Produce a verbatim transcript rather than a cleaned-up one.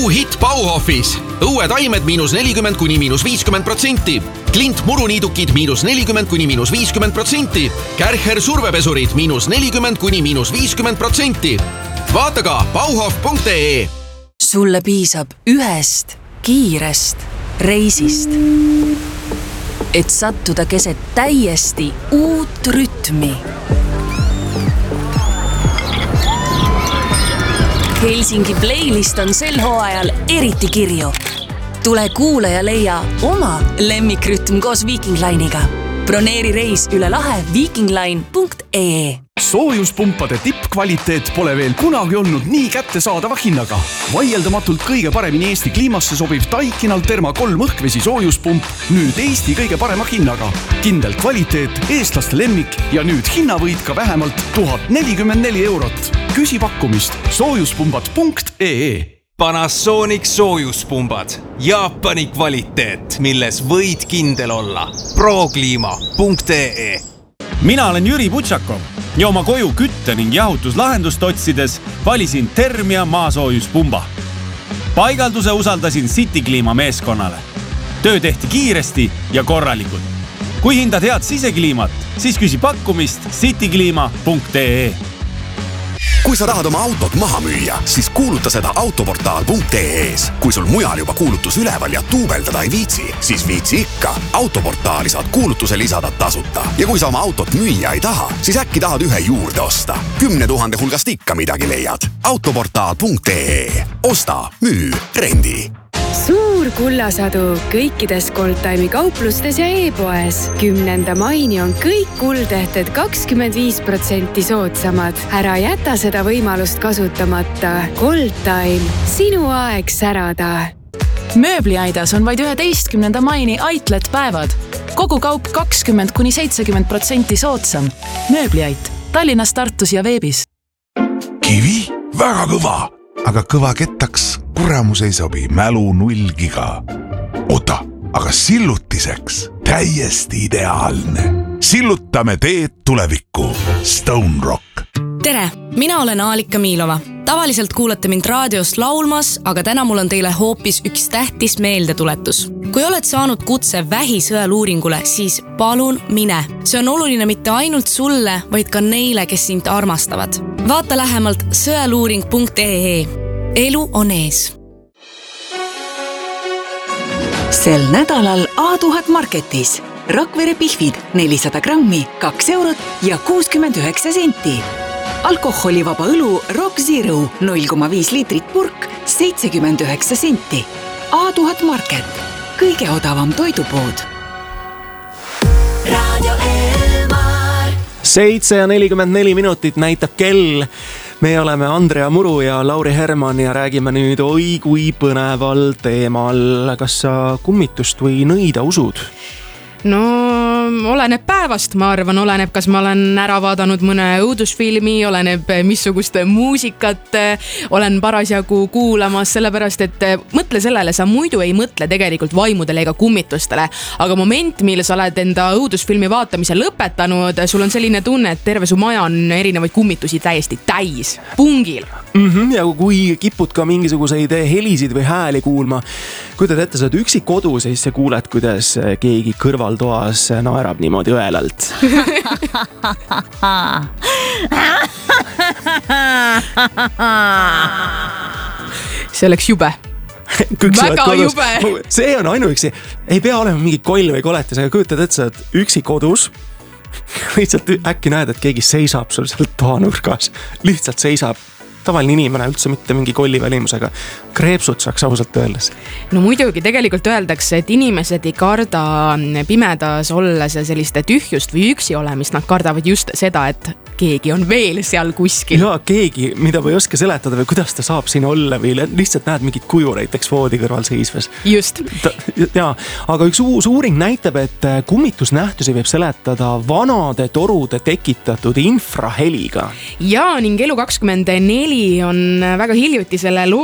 Uhitt Bauhofis. Õuetaimed miinus nelikümmend kuni miinus viiskümmend protsenti. Klint muruniidukid miinus nelikümmend kuni miinus viiskümmend protsenti. Kärcher survepesurid miinus nelikümmend kuni miinus viiskümmend protsenti. Vaata ka bauhof punkt ee. Sulle piisab ühest kiirest reisist, et sattuda keset täiesti uut rütmi. Helsingi playlist on sel hooajal eriti kirju. Tule kuule ja leia oma lemmikrütm koos Viking Line'iga. Broneeri reis üle lahe vikingline punkt ee. Soojuspumpade tippkvaliteet pole veel kunagi olnud nii kättesaadava hinnaga. Vaieldamatult kõige paremini Eesti kliimasse sobiv Daikin Alterma kolm õhkvesi soojuspump nüüd Eesti kõige parema hinnaga. Kindel kvaliteet, eestlaste lemmik ja nüüd hinnavõit ka vähemalt tuhat nelikümmend neli eurot. Küsi pakkumist soojuspumbad punkt ee. Panasonic soojuspumbad. Jaapani kvaliteet, milles võid kindel olla. prokliima punkt ee. Mina olen Jüri Butšakov ja oma koju kütte ning jahutuslahendust otsides valisin Termia maasoojuspumba. Paigalduse usaldasin City Kliima meeskonnale. Töö tehti kiiresti ja korralikult. Kui hindad head sisekliimat, siis küsi pakkumist citykliima punkt ee. Kui sa tahad oma autot maha müüa, siis kuuluta seda autoportaal punkt ee-s. Kui sul mujal juba kuulutus üleval ja tuubeldada ei viitsi, siis viitsi ikka. Autoportaali saad kuulutuse lisada tasuta. Ja kui sa oma autot müüa ei taha, siis äkki tahad ühe juurde osta. Kümne tuhande hulgast ikka midagi leiad. autoportaal punkt ee. Osta, müü, rendi. Suur kullasadu kõikides Goldtime'i kauplustes ja e-poes. Kümnenda maini on kõik kuldehted kakskümmend viis protsenti soodsamad. Ära jäta seda võimalust kasutamata. Goldtime, sinu aeg särada. Mööbliaidas on vaid üheteistkümnenda maini Outlet päevad. Kogu kaup kakskümmend kuni seitsekümmend protsenti soodsam. Mööbliait, Tallinnas, Tartus ja veebis. Kivi? Väga kõva, aga kõva kettaks kuramus ei sobi, mälu nullgiga. Ota, aga sillutiseks täiesti ideaalne. Sillutame teed tulevikku. Stone Rock. Tere, mina olen Aalika Miilova. Tavaliselt kuulate mind raadiost laulmas, aga täna mul on teile hoopis üks tähtis meeldetuletus. Kui oled saanud kutse vähisõeluuringule, siis palun mine. See on oluline mitte ainult sulle, vaid ka neile, kes sind armastavad. Vaata lähemalt sõeluuring punkt ee. Elu on ees. Sel nädalal A tuhat Marketis. Rakvere pihvid nelisada grammi, kaks eurot ja kuuskümmend üheksa senti. Alkoholivaba õlu Rock Zero null koma viis liitrit purk, seitsekümmend üheksa senti. A tuhat Market. Kõige odavam toidupood. Radio Elmar. Seitse ja nelikümmend neli minutit näitab kell. Me oleme Andrea Muru ja Lauri Herman ja räägime nüüd oi kui põneval teemal. Kas sa kummitust või nõida usud? No, oleneb päevast, ma arvan, oleneb, kas ma olen ära vaadanud mõne õudusfilmi, oleneb missugust muusikat olen parasjagu kuulamas, sellepärast, et mõtle sellele, sa muidu ei mõtle tegelikult vaimudele ega kummitustele, aga moment, mille sa oled enda õudusfilmi vaatamise lõpetanud, sul on selline tunne, et terve su maja on erinevaid kummitusi täiesti täis, pungil. Mm-hmm, ja kui kipud ka mingisuguseid helisid või hääli kuulma, kujutad ette, sa oled üksi kodu, siis sa kuuled, kuidas keegi kõrvaltoas naerab niimoodi õelalt. See oleks jube. Väga jube. See on ainuüksi. Ei pea olema mingi koll või koletis, aga kujutad ette, sa oled üksi kodus. Lihtsalt äkki näed, et keegi seisab sul seal toanurgas. Lihtsalt seisab. Tavaline inimene üldse mitte mingi kolli välimusega. Kreepsud saaks ausalt öeldes. No muidugi tegelikult öeldakse, et inimesed ei karda pimedas olles selliste tühjust või üksi olemist. Nad kardavad just seda, et keegi on veel seal kuskil. Ja keegi, mida või oska seletada või kuidas ta saab siin olla või lihtsalt näed mingit kuju näiteks voodi kõrval seisves. Just. Ta, ja, aga üks uus uuring näitab, et kummitusnähtusi võib seletada vanade torude tekitatud infraheliga. Ja ning Elu kakskümmend neli on väga hiljuti selle loo